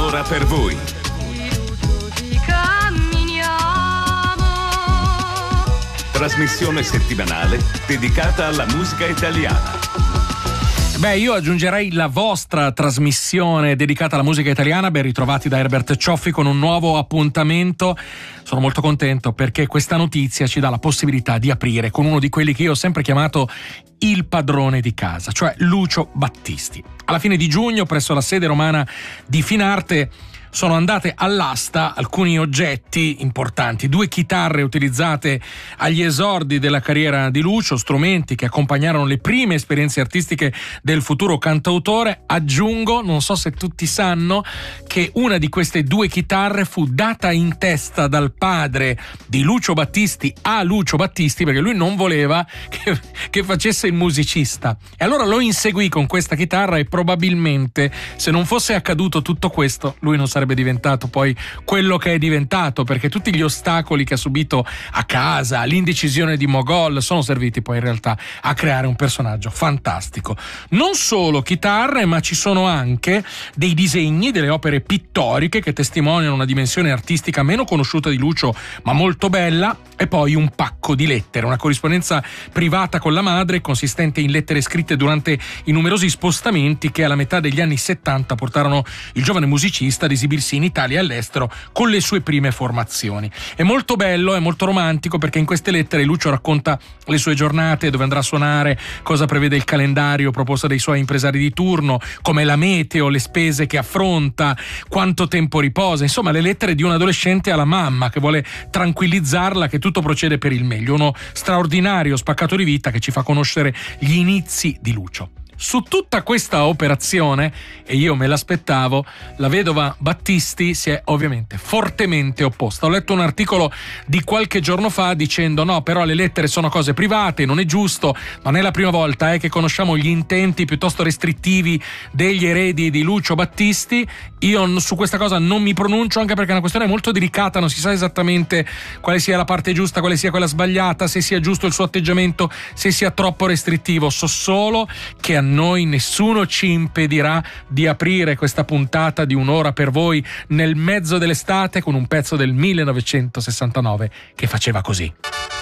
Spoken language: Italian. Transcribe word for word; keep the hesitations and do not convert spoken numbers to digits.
un'ora per voi. Trasmissione settimanale dedicata alla musica italiana. Beh, io aggiungerei la vostra trasmissione dedicata alla musica italiana. Ben ritrovati da Herbert Cioffi con un nuovo appuntamento. Sono molto contento perché questa notizia ci dà la possibilità di aprire con uno di quelli che io ho sempre chiamato il padrone di casa, cioè Lucio Battisti. Alla fine di giugno, presso la sede romana di Finarte, sono andate all'asta alcuni oggetti importanti, due chitarre utilizzate agli esordi della carriera di Lucio, strumenti che accompagnarono le prime esperienze artistiche del futuro cantautore. Aggiungo, non so se tutti sanno, che una di queste due chitarre fu data in testa dal padre di Lucio Battisti a Lucio Battisti, perché lui non voleva che, che facesse il musicista. E allora lo inseguì con questa chitarra e probabilmente, se non fosse accaduto tutto questo, lui non sarebbe sarebbe diventato poi quello che è diventato, perché tutti gli ostacoli che ha subito a casa, l'indecisione di Mogol, sono serviti poi in realtà a creare un personaggio fantastico. Non solo chitarre, ma ci sono anche dei disegni, delle opere pittoriche che testimoniano una dimensione artistica meno conosciuta di Lucio, ma molto bella, e poi un pacco di lettere, una corrispondenza privata con la madre consistente in lettere scritte durante i numerosi spostamenti che alla metà degli anni settanta portarono il giovane musicista ad esibirsi in Italia e all'estero con le sue prime formazioni. È molto bello, è molto romantico, perché in queste lettere Lucio racconta le sue giornate, dove andrà a suonare, cosa prevede il calendario proposto dai suoi impresari di turno, com'è la meteo, le spese che affronta, quanto tempo riposa, insomma le lettere di un adolescente alla mamma che vuole tranquillizzarla che tutto procede per il meglio. Uno straordinario spaccato di vita che ci fa conoscere gli inizi di Lucio. Su tutta questa operazione, e io me l'aspettavo, la vedova Battisti si è ovviamente fortemente opposta. Ho letto un articolo di qualche giorno fa dicendo no, però le lettere sono cose private, non è giusto, non è la prima volta eh, che conosciamo gli intenti piuttosto restrittivi degli eredi di Lucio Battisti. Io su questa cosa non mi pronuncio, anche perché è una questione molto delicata, non si sa esattamente quale sia la parte giusta, quale sia quella sbagliata, se sia giusto il suo atteggiamento, se sia troppo restrittivo. So solo che a noi nessuno ci impedirà di aprire questa puntata di un'ora per voi nel mezzo dell'estate con un pezzo del millenovecentosessantanove che faceva così.